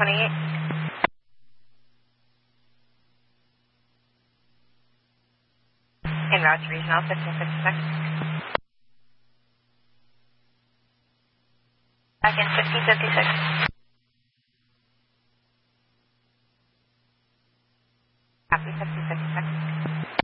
28. En route to regional 1556. Back in 1556. Copy 1556.